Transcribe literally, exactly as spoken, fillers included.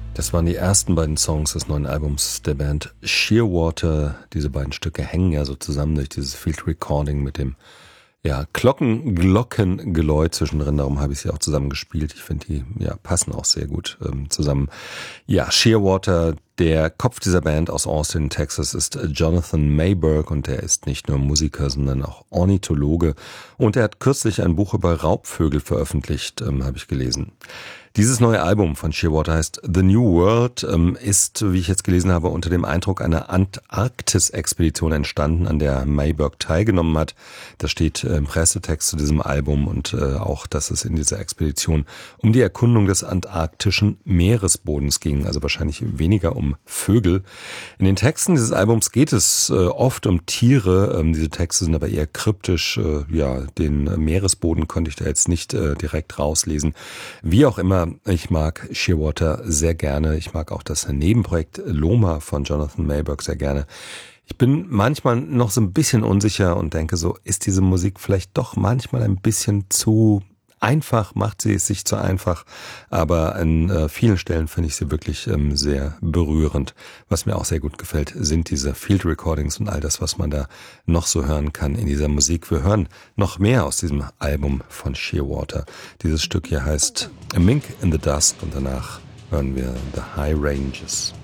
Das waren die ersten beiden Songs des neuen Albums der Band Shearwater. Diese beiden Stücke hängen ja so zusammen durch dieses Field Recording mit dem ja, Glocken, Glockengeläut zwischendrin. Darum habe ich sie auch zusammen gespielt. Ich finde, die ja, passen auch sehr gut ähm, zusammen. Ja, Shearwater, der Kopf dieser Band aus Austin, Texas, ist Jonathan Mayberg und er ist nicht nur Musiker, sondern auch Ornithologe. Und er hat kürzlich ein Buch über Raubvögel veröffentlicht, ähm, habe ich gelesen. Dieses neue Album von Shearwater heißt The New World, ähm, ist, wie ich jetzt gelesen habe, unter dem Eindruck einer Antarktis-Expedition entstanden, an der Mayberg teilgenommen hat. Das steht im Pressetext zu diesem Album und äh, auch, dass es in dieser Expedition um die Erkundung des antarktischen Meeresbodens ging, also wahrscheinlich weniger um Vögel. In den Texten dieses Albums geht es äh, oft um Tiere, ähm, diese Texte sind aber eher kryptisch, äh, ja, den Meeresboden konnte ich da jetzt nicht äh, direkt rauslesen. Wie auch immer, ich mag Shearwater sehr gerne. Ich mag auch das Nebenprojekt Loma von Jonathan Mayberg sehr gerne. Ich bin manchmal noch so ein bisschen unsicher und denke so, ist diese Musik vielleicht doch manchmal ein bisschen zu einfach, macht sie es sich zu einfach, aber an äh, vielen Stellen finde ich sie wirklich ähm, sehr berührend. Was mir auch sehr gut gefällt, sind diese Field Recordings und all das, was man da noch so hören kann in dieser Musik. Wir hören noch mehr aus diesem Album von Shearwater. Dieses Stück hier heißt A Mink in the Dust und danach hören wir The High Ranges.